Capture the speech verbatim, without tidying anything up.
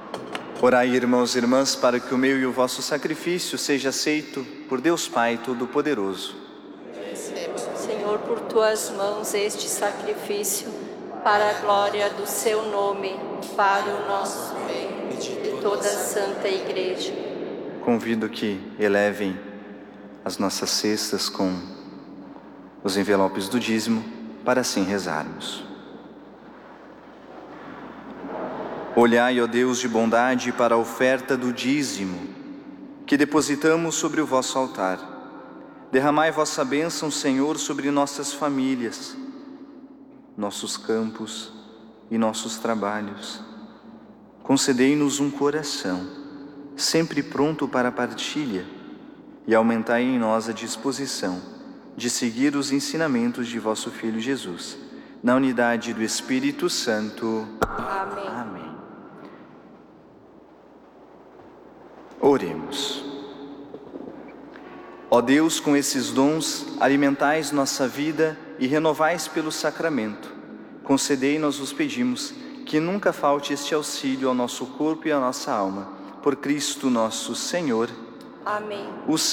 Orai, irmãos e irmãs, para que o meu e o vosso sacrifício seja aceito por Deus Pai Todo-Poderoso. Senhor, por tuas mãos este sacrifício, para a glória do seu nome, para o nosso bem e de toda a Santa Igreja. Convido que elevem as nossas cestas com os envelopes do dízimo, para assim rezarmos. Olhai, ó Deus de bondade, para a oferta do dízimo que depositamos sobre o vosso altar. Derramai vossa bênção, Senhor, sobre nossas famílias, nossos campos e nossos trabalhos. Concedei-nos um coração sempre pronto para a partilha e aumentai em nós a disposição de seguir os ensinamentos de vosso Filho Jesus, na unidade do Espírito Santo. Amém. Amém. Oremos. Ó Deus, com esses dons, alimentais nossa vida e renovais pelo sacramento. Concedei-nos, os pedimos, que nunca falte este auxílio ao nosso corpo e à nossa alma. Por Cristo nosso Senhor. Amém. O